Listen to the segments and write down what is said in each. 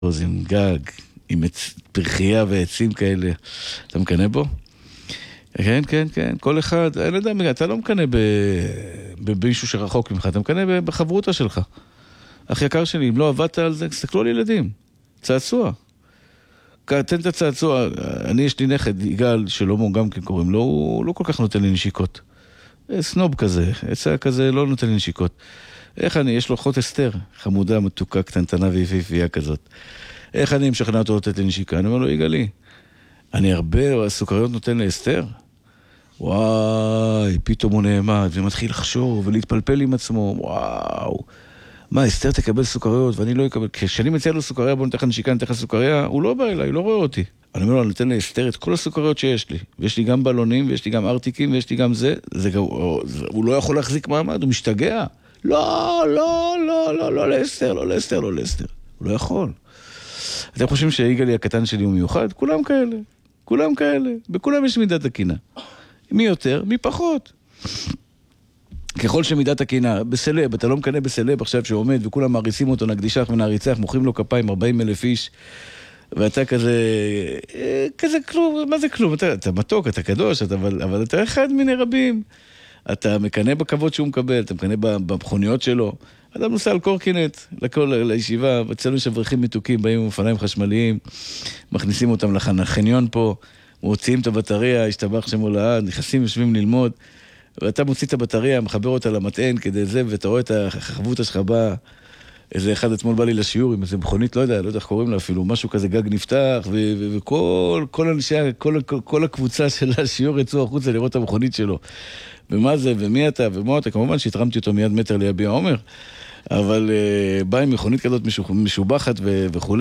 עם גג, עם פרחייה ועצים כאלה. אתה מקנה בו? כן, כן, כן. כל אחד, אני לא יודע, אתה לא מקנה במישהו שרחוק ממך, אתה מקנה בחברותה שלך. אח יקר שלי, אם לא עבדת על זה, תסתכלו על ילדים. צעצוע. תן את הצעצוע. אני, יש לי נכד, יגאל, שלמה גם כן קוראים לו, הוא לא כל כך נותן לי נשיקות. סנוב כזה, עצה כזה, לא נותן לי נשיקות. איך אני, יש לו אחות אסתר, חמודה, מתוקה, קטנטנה ויפהפייה כזאת. איך אני משכנע אותו לתת לי נשיקה? אני אומר לו, יגאלי, אני הרבה סוכריות נותן לאסתר? וואי, פתאום הוא נעמד ומתחיל לחשוב ולהתפלפל עם עצמו, וואו. מה, אסתר תקבל סוכריות ואני לא אקבל? כשאני מציע לו סוכריה, בוא נתן לך נשיקה, נתן לך סוכריה, הוא לא בא אליי, הוא לא רואה אותי. אני אומר לו, אני נותן לאסתר את כל הסוכריות שיש לי. ויש לי גם בלונים, ויש לי גם ארטיקים, ויש לי גם זה. הוא לא יכול להחזיק מעמד, הוא משתגע. לא, לא, לא, לא, לא לאסתר, לא לאסתר, לא לאסתר. הוא לא יכול. אתם חושבים שהיגאלי הקטן שלי הוא מיוחד? כולם כאלה. כולם כאלה. בכולם יש מידת הקינה. מי יותר? מי פחות. ככל שמידת הקינה, בסלב, אתה לא מקנה בסלב עכשיו שעומד וכולם מעריצים אותו, נקדישך ונעריצך, מוכרים לו כפיים 40,000 איש, ואתה כזה כלום, מה זה כלום? אתה מתוק, אתה קדוש, אבל אתה אחד מיני רבים. אתה מקנה בכבוד שהוא מקבל, אתה מקנה במכוניות שלו. אדם נוסע על קורקינט, לישיבה, אצלנו יש אברכים מתוקים, באים עם אופניים חשמליים, מכניסים אותם לחניון פה, מוציאים את הבטריה, השתבח שם הולאה, נכנסים, יושבים ללמוד, ואתה מוציא את הבטריה, מחבר אותה למטען כדי זה, ואתה רואה את החבותה שלך באה, איזה אחד אתמול בא לי לשיעור, עם איזה מכונית, לא יודע איך קוראים לה אפילו, משהו כזה גג נפתח, וכל אנשי, כל הקבוצה של השיעור יצאו החוצה לראות את המכונית שלו. ומה זה, ומי אתה, ומה אתה, כמובן שהתרמתי אותו מיד מטר ליביע עומר, אבל בא עם מכונית כזאת משובחת וכו'.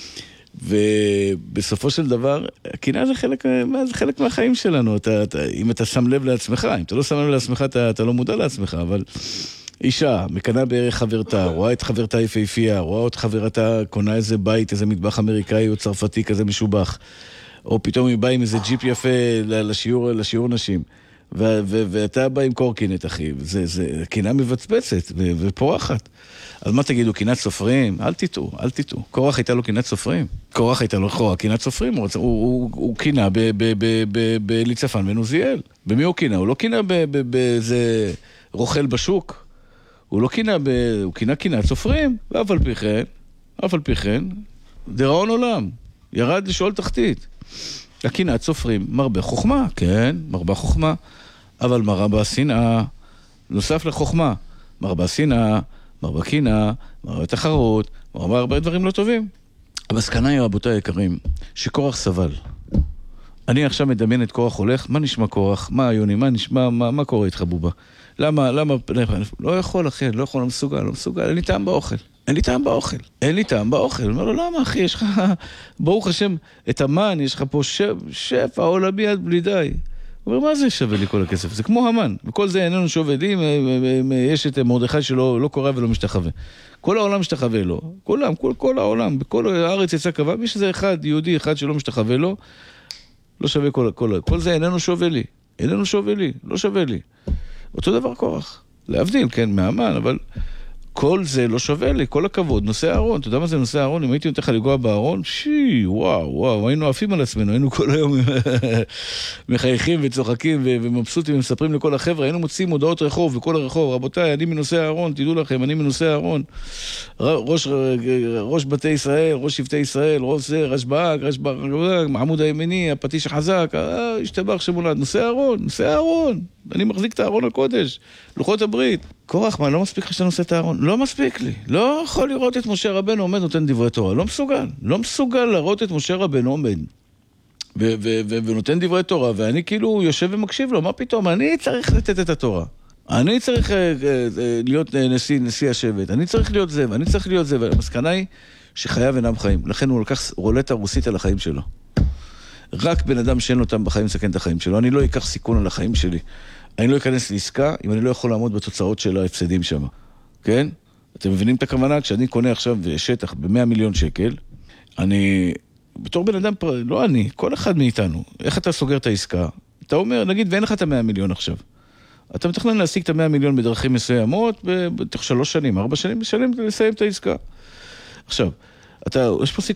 ובסופו של דבר, הקינה זה חלק מהחיים שלנו, אם אתה שם לב לעצמך, אם אתה לא שם לב לעצמך, אתה לא מודע לעצמך, אבל אישה, מקנה בערך חברתה, רואה את חברתה יפהפייה, רואה את חברתה, קונה איזה בית, איזה מטבח אמריקאי או צרפתי כזה משובח, או פתאום היא באה עם איזה ג'יפ יפה לשיעור נשים, ואתה בא עם קורקינט, אחי, זה קינה מבצבצת ופורחת. אז מה תגידו, קינת סופרים? אל תטעו. קורח הייתה לו קינת סופרים. קורח הייתה לו קינת סופרים, הוא קינה בליצפן ונוזיאל. במי הוא קינה? הוא לא קינה באיזה רוכל בשוק. הוא קינה קינת סופרים. ואף על פי כן, דיראון עולם. ירד לשאול תחתית. הקינת סופרים מרבה חוכמה, כן, מרבה חוכמה. אבל מרבה שנאה, נוסף לחוכמה, מרבה שנאה, מרבה קינה, מרבה תחרות, מרבה הרבה דברים לא טובים. המסקנה היא, רבותיי היקרים, שקורח סבל. אני עכשיו מדמיין את קורח הולך, מה נשמע קורח? מה היוני? מה נשמע? מה קורה איתך בובה? למה? לא יכול, אחי, לא מסוגל, אין לי טעם באוכל. אומר לו, למה אחי, יש לך, ברוך השם, את המן, יש לך פה שפע עולמי עד בלי די. הוא אומר, מה זה שווה לי כל הכסף? זה כמו המן, וכל זה איננו שווה לי, יש את מרדכי שלא לא קורא ולא משתחווה. כל העולם משתחווה לו, כל העולם, בכל הארץ יצא קבע, מי שזה אחד, יהודי אחד שלא משתחווה לו, לא שווה כל זה איננו שווה לי, לא שווה לי. אותו דבר קורח, להבדיל, כן, מהמן, אבל כל זה לא שווה לי, כל הכבוד, נושא הארון, אתה יודע מה זה נושא הארון? אם הייתי נותן לך לגוע בארון, וואו, היינו עפים על עצמנו, היינו כל היום מחייכים וצוחקים ומבסוטים ומספרים לכל החבר'ה, היינו מוצאים מודעות רחוב וכל הרחוב, רבותיי, אני מנושא הארון, תדעו לכם, אני מנושא הארון, ראש בתי ישראל, ראש שבטי ישראל, ראש זה, רשב"ג, מעמוד הימיני, הפטיש החזק, השתבח שמולד, נושא הארון, אני מחזיק את הארון הקודש, לוחות הברית. קורח, מה, לא מספיק לך שאתה נושא את הארון? לא מספיק לי. לא יכול לראות את משה רבנו עומד נותן דברי תורה. לא מסוגל לראות את משה רבנו עומד ונותן דברי תורה, ואני כאילו יושב ומקשיב לו. מה פתאום? אני צריך לתת את התורה. אני צריך להיות נשיא השבט. אני צריך להיות זה, ואני צריך להיות זה. והמסקנה היא שחייו אינם חיים. לכן הוא לקח רולטה רוסית על החיים שלו. רק בן אדם שאין לו אותם בחיים מסכן את החיים שלו. אני לא אקח סיכון על החיים שלי. אני לא אכנס לעסקה אם אני לא יכול לעמוד בתוצאות של ההפסדים שם. כן? אתם מבינים את הכוונה? כשאני קונה עכשיו שטח ב100 מיליון שקל, אני, בתור בן אדם, לא אני, כל אחד מאיתנו, איך אתה סוגר את העסקה? אתה אומר, נגיד, ואין לך את 100 מיליון עכשיו. אתה מתכנן להשיג את 100 מיליון בדרכים מסוימות, בתוך 3 שנים, 4 שנים, לסיים את העסקה. עכשיו, יש פה